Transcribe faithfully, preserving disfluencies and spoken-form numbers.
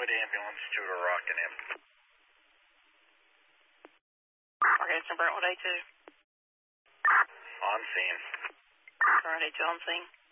ambulance to a Rockingham. Rockingham, Brentwood A two. On scene. Brentwood A two on scene.